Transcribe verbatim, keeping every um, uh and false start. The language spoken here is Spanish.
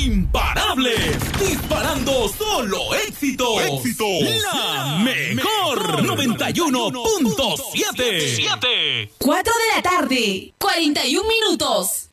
imparables, disparando solo éxitos. Éxitos. La mejor noventa y uno punto siete. cuatro de la tarde, cuarenta y un minutos.